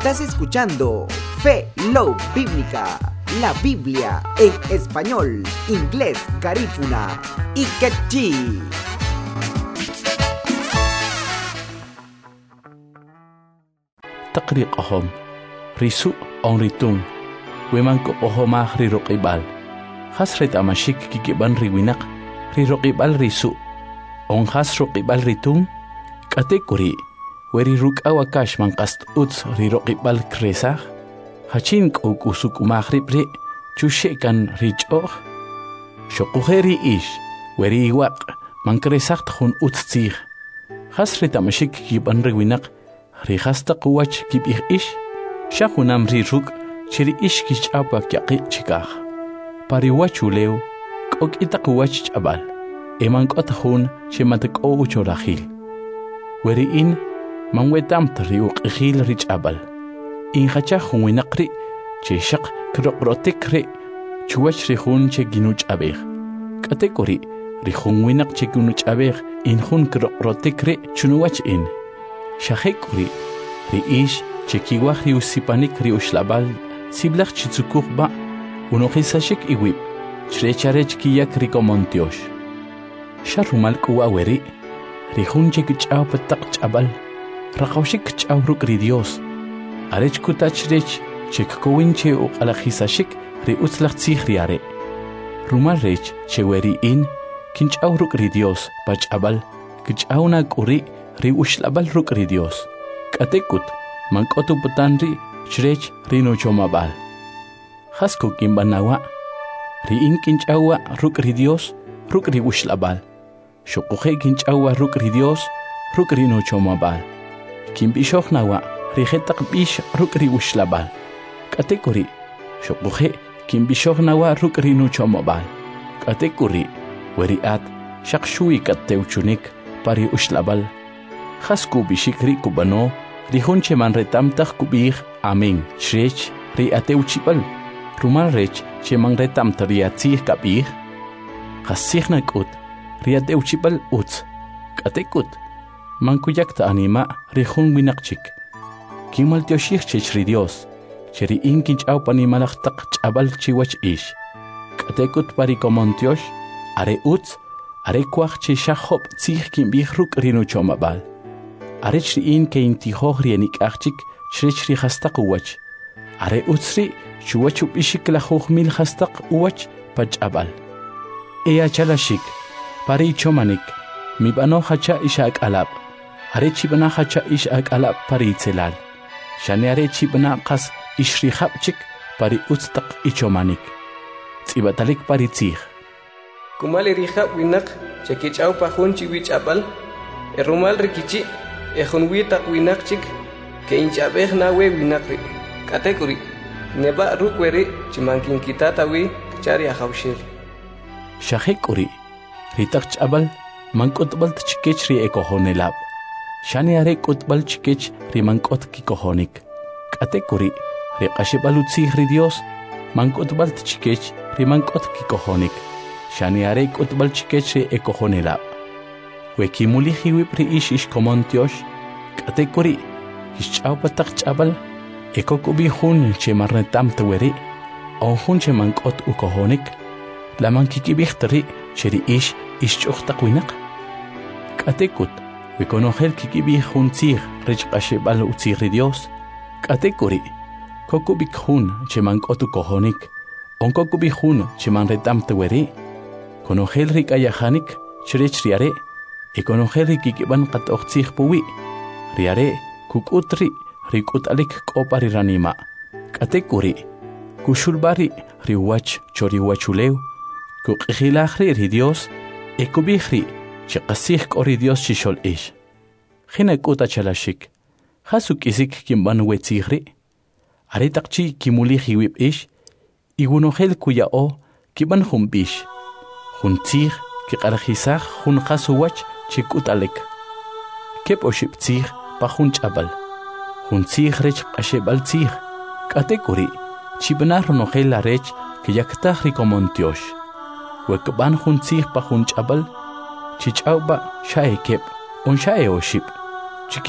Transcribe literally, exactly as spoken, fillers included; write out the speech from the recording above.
Estás escuchando Fe Love Bíblica, la Biblia en español, inglés, garífuna y quechí. Taqriq ahom, risu on ritung, wemanko ohoma riroqibal. Hasret amashik kikiban riwinak, riroqibal risu, on has roqibal ritung, katekuri. Weri ruk awakash man qast uts riroqibal kresah, hachin k'uk usuk umahribri, chushekan richoh, shokuheri ish, weri iwaq, man kresah tkhun uts tzih, hasrit amashik kiban rewinak, rihasta quwach kibih ish, shahunam riruk, chiri ish kichapa kyaqi chikah, pariwachuleu, k'ok ita quwach chabal, eman qotahun shematak o uchorahil, weri in, man wetam triuq ikhil rich abal in khacha khunwinaqri che shaq kroqrotikri chuwach rihun che ginuch abeg katekori rihunwinaq che ginuch abeg in hun kroqrotikri chunuwach in shahekori ri ish che kiwach ri usipanik ri ushlabal siblach chitsukukba unoqisashik iwib chrecharech kiyak rikomontiosh sharumal kuwaweri rihun che kichaw pataq chabal Rakawshik ch'awruk ri Dios. Arech kutachrech chekowinche o alajisashik ri utzlach tzih ri are. Rumal rech cheweri in kinch'awruk ri Dios pach'abal kich'awna k'uri ri ushlabal ruk ri Dios. K'atekut mank'otu putan ri chrech ri nochomabal. Hasko kimbanawa ri in kinch'awa ruk ri Dios ruk ri ushlabal. Shokuhe kinch'awa ruk ri Dios ruk ri nochomabal. Kim bishoch nawa rijetak bish rukri ushlabal katekuri shokuhe kim bishoch nawa rukri no chomobal katekuri weriat shakshui kateuchunik pari ushlabal khasku bishikri kubano rihunche man retamtak kubih amen shrech ri ateuchibal rumal rech che man retam triatzih kabih khasikhna kut ri ateuchibal uts katekut Mankuyakta anima rihun winaqchik. Kimal tioshik chechri Dios. Cheri inkinch au panimalaqtaq ch'abal chiwach ish. Katekut parikomontiosh. Are uts. Are kwach che shahop tzih kimbih ruk rinu chomabal. Are chri in ke intihoh rienik achchik chrechri hastaq uwach. Are utsri chuwachup ishik lahuh mil hastaq uwach pach'abal. Ea chalashik. Pari chomanik. Mibano hacha ishak alab. Are chibana hacha ish ak alab pari tzelal. Shane are chibana qas ishri hapchik pari utstaq ichomanik. Tzibatalik pari tzih. Kumali riha winak chekich au pahun chiwich abal. Erumal rikichi ehun witak winak chik ke inchabeh na we winakri. Katekuri neba rukweri chimankin kitatawi chari ahawshir. Shahekuri ritak chabal mankotbal tchikech ri ekohonelab. Shani are kutbal chikech rimankot kikohonik. Katekuri riqashibalutzi ri Dios mankotbal chikech rimankot kikohonik. Shani are kutbal chikech ri ekohonelab. Wekimuli hiwib ri ish ish komontiosh. Katekuri kishchaw patak chabal ekokubi hun che marnetam tweri on hun che mankot ukohonik. La mankikibixtri cheri ish ish chuqtaqwinak. Katekut Wikonogel kikibi hun tzih rech qashebal utzih ri Dios. Katekuri kokubik hun cheman kotu kohonik. On kokubik hun cheman retam teweri. Konogel rik ayahanik chrech riare. Ekonogel rikikiban qatoq tzih puwi. Riare kukutri rikutalik kopari ranima. Katekuri kushulbari riwach choriwachuleu. Kuqihilahri ri Dios ekubihri Chikasik ori Dios chishol ish. Hina kuta chalashik. Hasuk isik kimban wetzigri. Aretakchi kimuli hiwib ish. Igunohel kuya o kiban humbish. Huntzig kikarhisach hun hasuwach chikutalek. Kep oship tzig pa hun chabal. Huntzig rech ashebal tzig. Katekuri chibanar nohel la rech kiyaktah rikomontiosh. Wekban huntzig pa hun chabal. Chichauba shae kep on shae oship.